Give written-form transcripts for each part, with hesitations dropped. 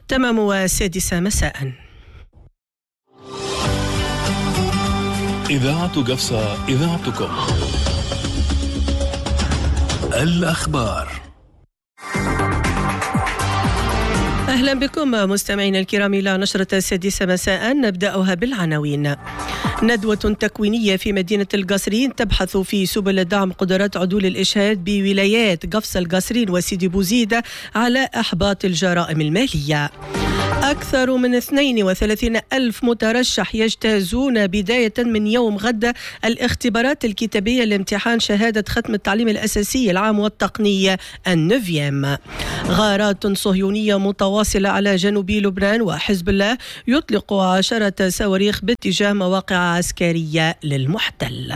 تمام 6 مساء. إذاعة قفصة، إذاعتكم. الأخبار. أهلا بكم مستمعين الكرام إلى نشرة 6 مساء، نبدأها بالعناوين. ندوة تكوينية في مدينة القصرين تبحث في سبل دعم قدرات عدول الإشهاد بولايات قفصة القصرين وسيدي بوزيد على إحباط الجرائم المالية. أكثر من 32 ألف مترشح يجتازون بداية من يوم غد الاختبارات الكتابية لامتحان شهادة ختم التعليم الأساسي العام والتقنية النوفيام. غارات صهيونية متواصلة على جنوب لبنان، وحزب الله يطلق 10 صواريخ باتجاه مواقع عسكرية للمحتل.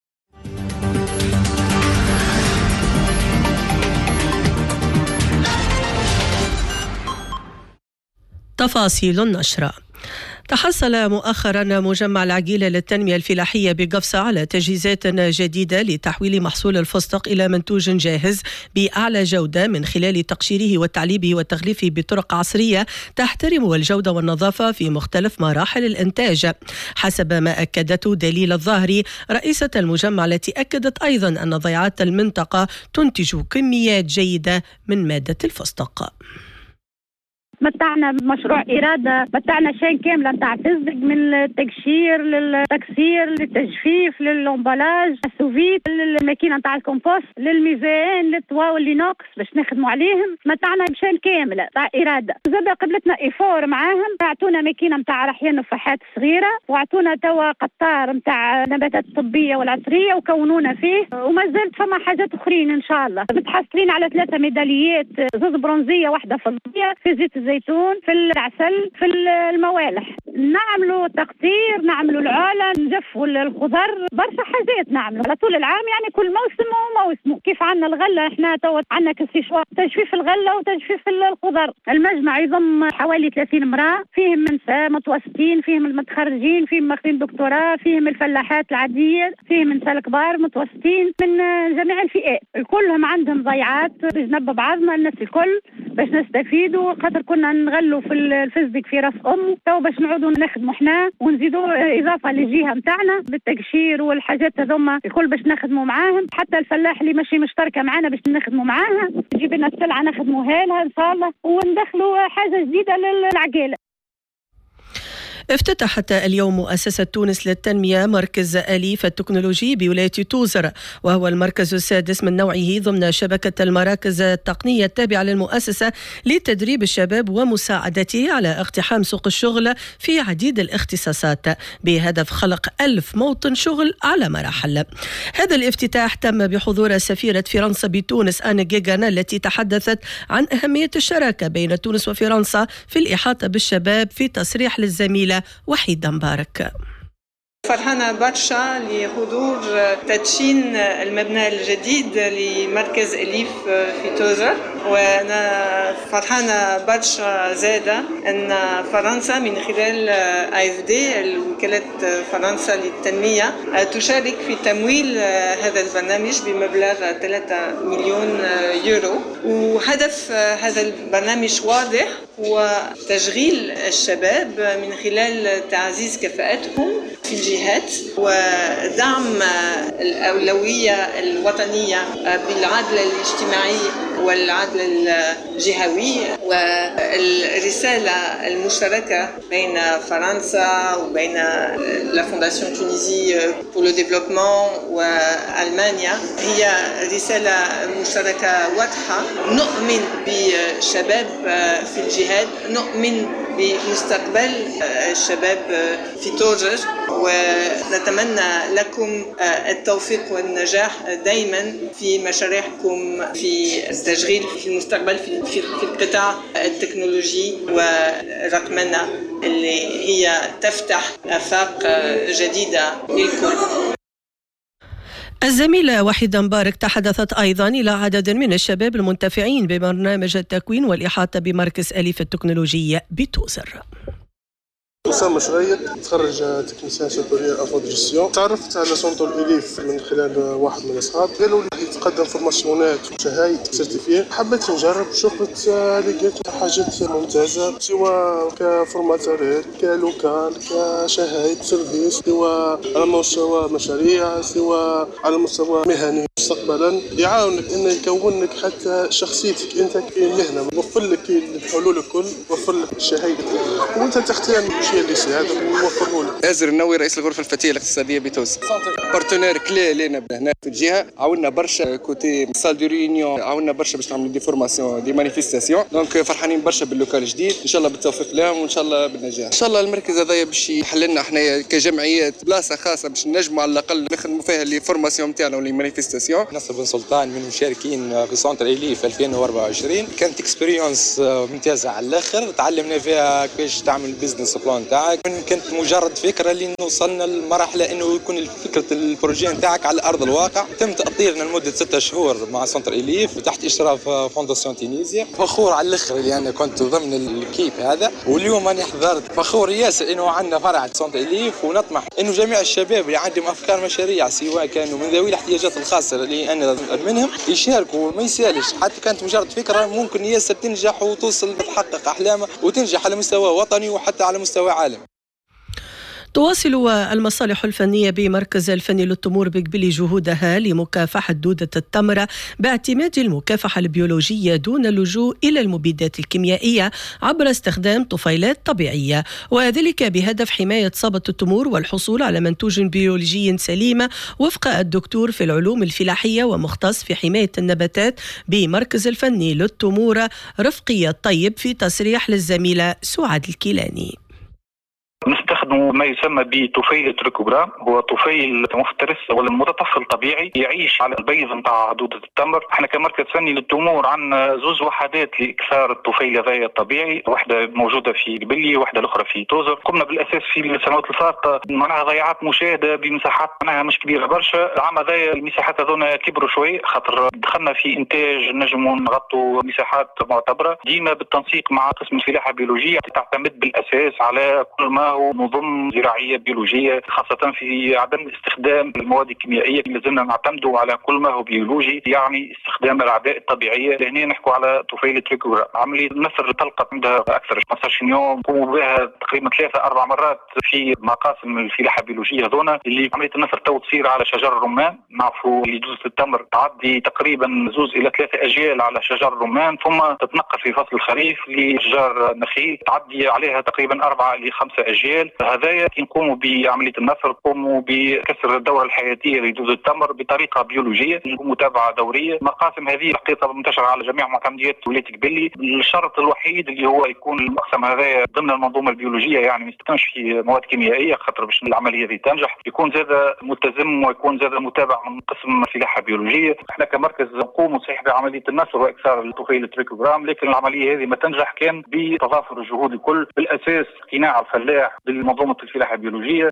تفاصيل النشرة. تحصل مؤخرا مجمع العقيلة للتنمية الفلاحية بقفصة على تجهيزات جديدة لتحويل محصول الفستق إلى منتوج جاهز بأعلى جودة من خلال تقشيره وتعليبه وتغليفه بطرق عصرية تحترم الجودة والنظافة في مختلف مراحل الإنتاج، حسب ما أكدته دليل الظاهري رئيسة المجمع، التي أكدت أيضا أن ضيعات المنطقة تنتج كميات جيدة من مادة الفستق. متعنا بمشروع إرادة، متعنا شين كاملة نتاع فزق، من التقشير للتكسير للتجفيف للأمبلاج السوفيت للماكينة نتاع الكومبوست للميزان للطوا واللينوكس باش نخدموا عليهم. متعنا بشين كاملة نتاع إرادة. زاد قبلتنا إيفور معاهم، اعطونا ماكينة نتاع رحيان نفاحات صغيرة، واعطونا توا قطار نتاع نباتات الطبية والعطرية وكونونا فيه، وما زالت فما حاجات أخرين إن شاء الله. متحصلين على 3 ميداليات، 2 برونزية 1 فضية في زيت الزيتون، في العسل، في الموالح. نعملوا تقطير، نعملوا العالة، نجفوا الخضر، برشا حاجات نعملوا على طول العام، يعني كل موسم وموسمه. كيف عنا الغلة، احنا تو عنا كسيشوار تجفيف الغلة وتجفيف الخضر. المجمع يضم حوالي 30 امرأة، فيهم من متوسطين، فيهم المتخرجين، فيهم ماخذين دكتوراه، فيهم الفلاحات العادية، فيهم نساء كبار متوسطين، من جميع الفئات. كلهم عندهم ضيعات باش نبى بعضنا الناس الكل باش نستفيدوا، خاطر كنا نغلوا في الفزدق في راس تو باش نعودوا نخدموا احنا ونزيدوا اضافه للجهه نتاعنا بالتقشير والحاجات هذوما الكل باش نخدموا معاهم. حتى الفلاح اللي ماشي مشتركه معنا باش نخدموا معاها، تجيب لنا السلعه نخدموها لها ان شاء الله، وندخلوا حاجه جديده للعقيله. افتتحت اليوم مؤسسة تونس للتنمية مركز أليف التكنولوجي بولاية توزر، وهو المركز السادس من نوعه ضمن شبكة المراكز التقنية التابعة للمؤسسة لتدريب الشباب ومساعدته على اقتحام سوق الشغل في عديد الاختصاصات، بهدف خلق 1000 موطن شغل على مراحل. هذا الافتتاح تم بحضور سفيرة فرنسا بتونس آن جيغان، التي تحدثت عن أهمية الشراكة بين تونس وفرنسا في الإحاطة بالشباب، في تصريح للزميلة وحيدة مبارك. فرحانة برشا لحضور تدشين المبنى الجديد لمركز أليف في توزر، وأنا فرحانة برشا زادة أن فرنسا من خلال AFD الوكالة فرنسا للتنمية تشارك في تمويل هذا البرنامج بمبلغ 3 مليون يورو. وهدف هذا البرنامج واضح، هو تشغيل الشباب من خلال تعزيز كفاءتهم في الجهات ودعم الأولوية الوطنية بالعدل الاجتماعي والعدل الجهوي، والرسالة المشتركة بين فرنسا وبين لا فونداسيون تونيزي بور لو ديفلوبمون وألمانيا هي رسالة مشتركة واضحة. نؤمن بشباب في الجهاد، نؤمن بمستقبل الشباب في توزر، ونتمنى لكم التوفيق والنجاح دائما في مشاريعكم في التشغيل في المستقبل في القطاع التكنولوجي والرقمنة، اللي هي تفتح آفاق جديدة للكل. الزميلة وحيدة مبارك تحدثت أيضا إلى عدد من الشباب المنتفعين ببرنامج التكوين والإحاطة بمركز أليف التكنولوجية بتوزر. أسامة شريط، تخرج تكنيسيان سوبيريور افون دو جيستيون. تعرفت على سونتر إليف من خلال واحد من الاصحاب، قالوا لي يتقدم فورماسيونات وشهايد سيرتيفيه. حبيت نجرب، شفت لقيت حاجات ممتازه سواء كفورماتورات كلوكال كشهايد سيرفيس، سواء على مستوى مشاريع سواء على مستوى مهني. مستقبلا يعاونك انه يكون لك حتى شخصيتك انت كمهنه، يوفر لك الحلول الكل، يوفر لك الشهايد وانت تختار الشيء اللي يساعدك ويوفره لك. آزر النووي رئيس الغرفه الفتيه الاقتصاديه بتونس. بارتنير كلي لينا هنا في الجهه، عاونا برشا كوتي سال دو ريونيون، عاونا برشا باش نعملوا دي فورماسيون دي مانيفيستاسيون. دونك فرحانين برشا باللوكال الجديد، ان شاء الله بالتوفيق لهم وان شاء الله بالنجاح. ان شاء الله المركز هذايا باش يحل لنا احنا كجمعيات بلاصه خاصه باش نجموا على الاقل نخدموا فيها لي فورماسيون نتاعنا ولي مانيفيستاسيون. نصر بن سلطان من المشاركين في سونتر إليف 2024. كانت اكسبيريونس ممتازه على الاخر، تعلمنا فيها كيفاش تعمل البيزنس بلان تاعك. كانت مجرد فكره اللي نوصلنا لمرحله انه يكون فكره البروجي نتاعك على ارض الواقع. تم تاطيرنا لمده 6 شهور مع سونتر إليف تحت اشراف فونداسيون تونيزيا. فخور على الاخر اللي انا كنت ضمن الكيب هذا، واليوم انا حضرت. فخور ياسر انه عندنا فرع سونتر إليف، ونطمح انه جميع الشباب اللي عندهم افكار مشاريع سواء كانوا من ذوي الاحتياجات الخاصه اللي انا منهم يشاركوا. ما يسالش، حتى كانت مجرد فكره ممكن ياسر تنجح وتوصل تحقق احلامها وتنجح على مستوى وطني وحتى على مستوى عالمي. تواصل المصالح الفنية بمركز الفني للتمور بقبلي جهودها لمكافحة دودة التمر باعتماد المكافحة البيولوجية دون اللجوء إلى المبيدات الكيميائية عبر استخدام طفيلات طبيعية، وذلك بهدف حماية صبة التمور والحصول على منتوج بيولوجي سليم وفق الدكتور في العلوم الفلاحية ومختص في حماية النباتات بمركز الفني للتمور رفقية الطيب في تصريح للزميلة سعاد الكيلاني. نستخدم ما يسمى بطفيل تريكوغرام، هو طفيل مفترس ولا متطفل طبيعي يعيش على البيض نتاع دودة التمر. احنا كمركز فني للتمور عندنا زوج وحدات لاكثار الطفيل هذايا الطبيعي، واحده موجوده في قبلي واحده الاخرى في توزر. قمنا بالاساس في السنوات الفارطه معناها ضيعات مشاهده بمساحات معناها مش كبيره برشا. العام هذايا المساحات هذونا كبروا شوي خاطر دخلنا في انتاج نجموا نغطوا مساحات معتبره، ديما بالتنسيق مع قسم الفلاحه البيولوجيه تعتمد بالاساس على كل ما هو نظم زراعيه بيولوجيه، خاصه في عدم استخدام المواد الكيميائيه. لازمنا نعتمدوا على كل ما هو بيولوجي، يعني استخدام الاعداء الطبيعيه. هنا نحكوا على طفيل تريكوغرام. عمليه النثر طلقت عندها اكثر 15 يوم، قوموا بها تقريبا 3-4 مرات في مقاسم الفلاحه البيولوجيه هذونا. اللي عمليه النثر تو تصير على شجر الرمان. نعرفوا اللي دوزة التمر تعدي تقريبا 2 إلى 3 أجيال على شجر الرمان، ثم تتنقل في فصل الخريف لشجر النخيل تعدي عليها تقريبا 4 إلى 5 أجيال. هذايا نقوموا بعمليه النثر، نقوموا بكسر الدوره الحياتيه لدودة التمر بطريقه بيولوجيه، متابعه دوريه. المقاسم هذه حقيقه منتشره على جميع معتمديات ولايه قبلي. الشرط الوحيد اللي هو يكون المقسم هذايا ضمن المنظومه البيولوجيه، يعني ما يستخدمش في مواد كيميائيه خاطر باش العمليه هذه تنجح. يكون زاده ملتزم ويكون زاده متابع من قسم الفلاحه البيولوجيه. احنا كمركز نقوم صحيح بعمليه النثر واكثار الطفيل التريكوغرام، لكن العمليه هذه ما تنجح كان بتضافر الجهود الكل، بالاساس اقتناع الفلاح بالمنظومه الفلاحه البيولوجيه.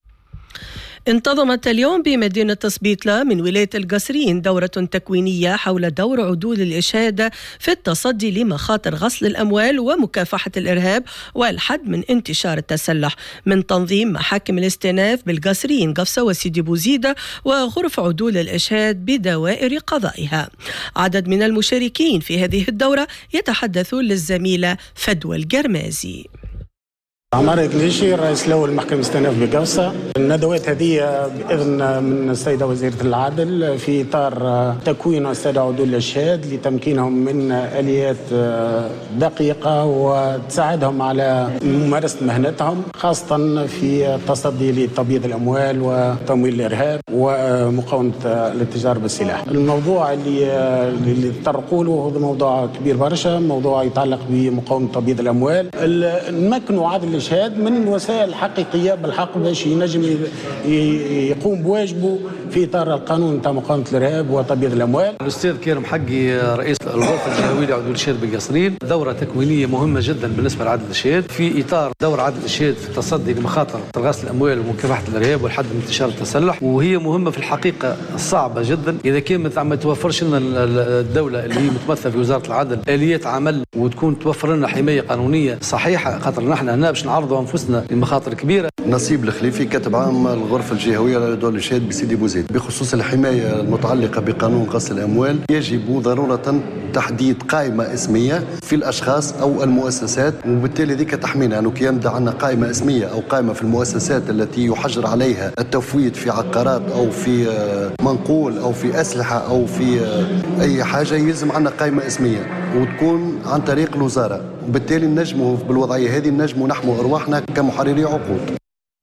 انتظمت اليوم بمدينة سبيطلة من ولاية القصرين دورة تكوينية حول دور عدول الإشهاد في التصدي لمخاطر غسل الأموال ومكافحة الإرهاب والحد من انتشار التسلح، من تنظيم محاكم الاستئناف بالقصرين قفصة وسيدي بوزيدة وغرف عدول الإشهاد بدوائر قضائها. عدد من المشاركين في هذه الدورة يتحدثون للزميلة فدوى القرمازي. عمار إقليشي رئيس الأول محكمة الاستئناف بقفصة. الندوات هذه بإذن من السيدة وزيرة العدل في إطار تكوين السادة عدول الإشهاد لتمكينهم من آليات دقيقة وتساعدهم على ممارسة مهنتهم، خاصة في التصدي لتبييض الأموال وتمويل الإرهاب ومقاومة الاتجار بالسلاح. الموضوع اللي تطرقوا له هو موضوع كبير برشا، موضوع يتعلق بمقاومة تبييض الأموال. نمكنوا عدل الإشهاد من وسائل حقيقية بالحق باش ينجم يقوم بواجبه في إطار القانون نتاع مقاومة الإرهاب وتبييض الأموال. الأستاذ كريم حقي رئيس الغرفة الجهوية لعدول الإشهاد بالقصرين. دورة تكوينية مهمة جدا بالنسبة لعدل الإشهاد في إطار دور عدل الإشهاد في التصدي لمخاطر غسل الأموال ومكافحة الإرهاب والحد من انتشار التسلح، وهي مهمة في الحقيقة صعبة جدا. إذا كان ما توفرش لنا الدولة اللي هي متمثلة في وزارة العدل آليات عمل وتكون توفر لنا حماية قانونية صحيحة، خاطر نحن هنا باش نعرضوا أنفسنا لمخاطر كبيرة. نصيب الخليفي كاتب عام الغرفة الجهوية لدول الشهاد بسيدي بوزيد بخصوص الحماية المتعلقة بقانون غسل الأموال. يجب ضرورة تحديد قائمة اسمية في الأشخاص أو المؤسسات، وبالتالي ذيك تحمينا أنه كي يبدأ عندنا قائمة اسمية أو قائمة في المؤسسات التي يحجر عليها التفويض في عقارات أو في منقول أو في أسلحة أو في أي حاجة، يلزم عندنا قائمة اسمية وتكون عن طريق الوزارة، وبالتالي نجموا بالوضعية هذه نجموا نحموا أرواحنا كمحرري عقود.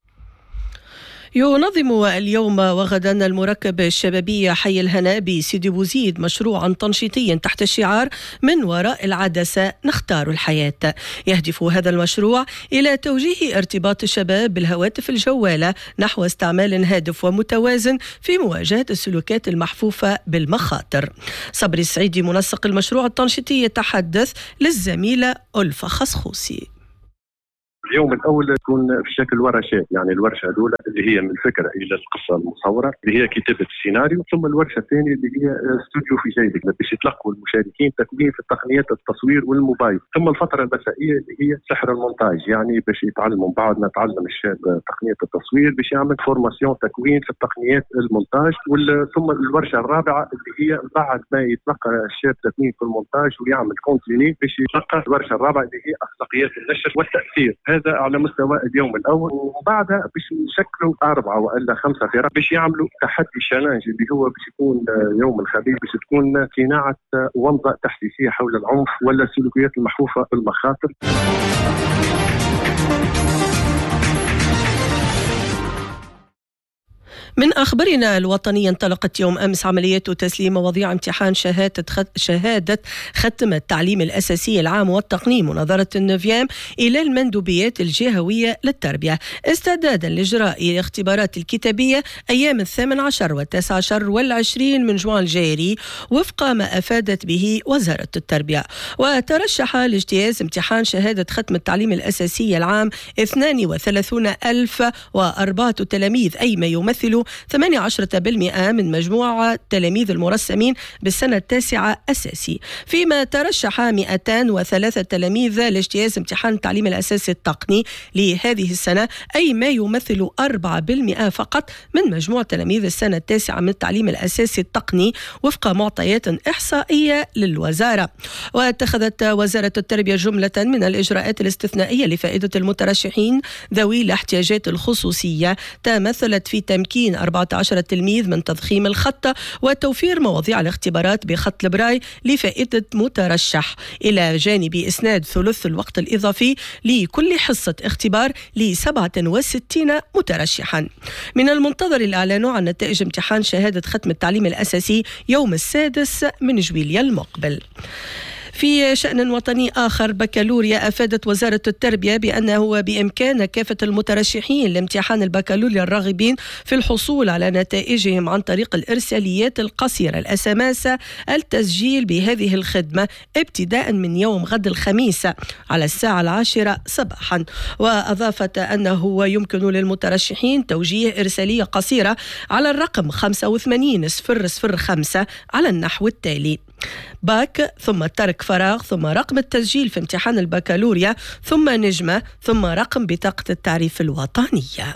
ينظم اليوم وغدا المركب الشبابي حي الهناء بسيدي بوزيد مشروعا تنشيطيا تحت الشعار من وراء العدسة نختار الحياة. يهدف هذا المشروع إلى توجيه ارتباط الشباب بالهواتف الجوالة نحو استعمال هادف ومتوازن في مواجهة السلوكات المحفوفة بالمخاطر. صبري السعيدي منسق المشروع التنشيطي يتحدث للزميلة ألفة خصخوسي. اليوم الأول تكون في شكل ورشات، يعني الورشة الأولى اللي هي من الفكرة إلى القصة المصورة اللي هي كتابة السيناريو، ثم الورشة الثانية اللي هي استوديو في جيبك باش يتلقوا المشاركين تكوين في تقنيات التصوير والموبايل، ثم الفترة المسائية اللي هي سحر المونتاج، يعني باش يتعلموا بعد ما تعلم الشاب تقنية التصوير باش يعمل فورماسيون تكوين في تقنيات المونتاج، ثم الورشة الرابعة اللي هي بعد ما يتلقى الشاب تكوين في المونتاج ويعمل كونتيني باش يتلقى الورشة الرابعة اللي هي أخلاقيات النشر والتأثير. هذا على مستوى اليوم الأول، وبعدها باش نشكلوا 4 وإلا 5 فرق باش يعملوا تحدي شالنج اللي هو باش يكون يوم الخميس، باش تكون صناعة ومضة تحسيسية حول العنف ولا السلوكيات المحفوفة بالمخاطر. من أخبارنا الوطنية، انطلقت يوم أمس عمليات تسليم مواضيع امتحان شهادة ختم التعليم الأساسي العام والتقني مناظرة النوفيام إلى المندوبيات الجهوية للتربية استعدادا لإجراء الاختبارات الكتابية أيام 18 و19 وال20 من جوان الجاري وفق ما أفادت به وزارة التربية. وترشح لاجتياز امتحان شهادة ختم التعليم الأساسي العام 32,004 تلاميذ، أي ما يمثل 18% من مجموع التلاميذ المرسمين بالسنة التاسعة أساسي، فيما ترشح 203 تلاميذ لاجتياز امتحان التعليم الأساسي التقني لهذه السنة، أي ما يمثل 4% فقط من مجموع تلاميذ السنة التاسعة من التعليم الأساسي التقني وفق معطيات إحصائية للوزارة. واتخذت وزارة التربية جملة من الإجراءات الاستثنائية لفائدة المترشحين ذوي الاحتياجات الخصوصية، تمثلت في تمكين 14 تلميذ من تضخيم الخط وتوفير مواضيع الاختبارات بخط البراي لفائدة مترشح، إلى جانب إسناد ثلث الوقت الإضافي لكل حصة اختبار ل67 مترشحا. من المنتظر الإعلان عن نتائج امتحان شهادة ختم التعليم الأساسي يوم 6 من جويلية المقبل. في شأن وطني آخر، بكالوريا أفادت وزارة التربية بأنه بإمكان كافة المترشحين لامتحان البكالوريا الراغبين في الحصول على نتائجهم عن طريق الإرساليات القصيرة الSMS التسجيل بهذه الخدمة ابتداء من يوم غد الخميس على الساعة 10 صباحا. وأضافت أنه يمكن للمترشحين توجيه إرسالية قصيرة على الرقم 85005 على النحو التالي: باك ثم ترك فراغ ثم رقم التسجيل في امتحان البكالوريا ثم نجمة ثم رقم بطاقة التعريف الوطنية.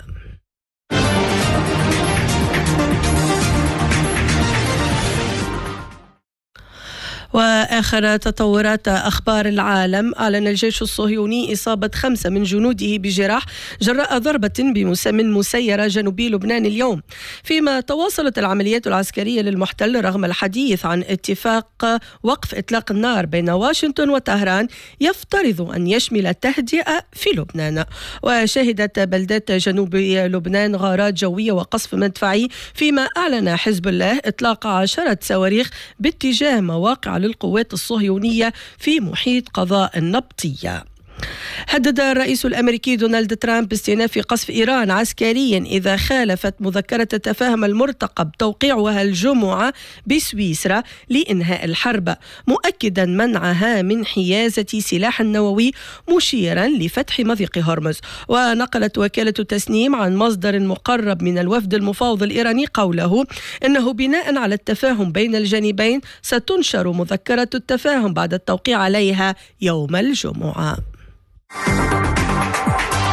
وآخر تطورات أخبار العالم، أعلن الجيش الصهيوني إصابة 5 من جنوده بجراح جراء ضربة بمسمى مسيرة جنوبي لبنان اليوم، فيما تواصلت العمليات العسكرية للمحتل رغم الحديث عن اتفاق وقف إطلاق النار بين واشنطن وطهران يفترض أن يشمل التهدئة في لبنان. وشهدت بلدات جنوب لبنان غارات جوية وقصف مدفعي، فيما أعلن حزب الله إطلاق 10 صواريخ باتجاه مواقع للقوات الصهيونية في محيط قضاء النبطية. هدد الرئيس الأمريكي دونالد ترامب باستئناف قصف إيران عسكريا إذا خالفت مذكرة التفاهم المرتقب توقيعها الجمعة بسويسرا لإنهاء الحرب، مؤكدا منعها من حيازة سلاح نووي، مشيرا لفتح مضيق هرمز. ونقلت وكالة تسنيم عن مصدر مقرب من الوفد المفاوض الإيراني قوله إنه بناء على التفاهم بين الجانبين ستنشر مذكرة التفاهم بعد التوقيع عليها يوم الجمعة.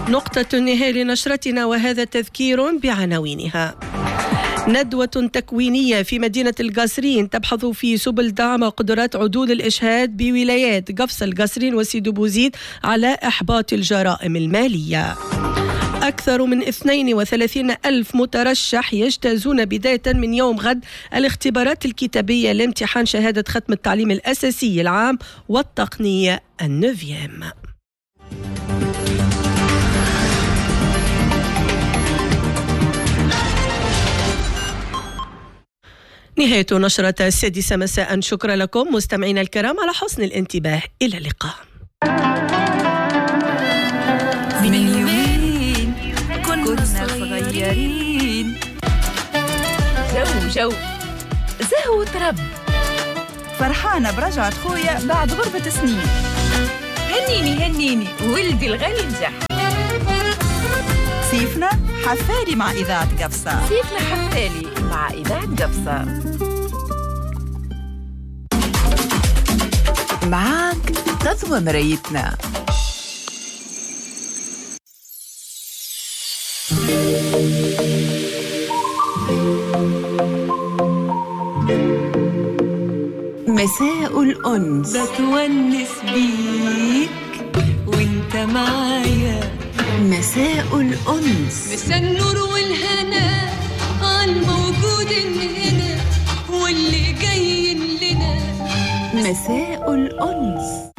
نقطة النهاية لنشرتنا وهذا تذكير بعناوينها. ندوة تكوينية في مدينة القصرين تبحث في سبل دعم قدرات عدول الإشهاد بولايات قفص القصرين وسيدي بوزيد على إحباط الجرائم المالية. أكثر من 32 ألف مترشح يجتازون بداية من يوم غد الاختبارات الكتابية لامتحان شهادة ختم التعليم الأساسي العام والتقنية النوفيام. نهاية نشرة 6 مساء. شكرا لكم مستمعينا الكرام على حسن الانتباه. إلى اللقاء. من يومين كنا صغيرين، جو زهو ترب، فرحانة برجعة خويا بعد غربة سنين. هنيني ولدي الغالي نجح. صيفنا حفالي مع إذاعة قفصة. صيفنا حفالي مع إذاعة قفصة. معاك تضوى مرايتنا. مساء الأنس، بتونس بيك وانت معايا. مساء الأنس، مساء النور والهنا عالموجود هنا واللي جايين لنا. مساء الأنس.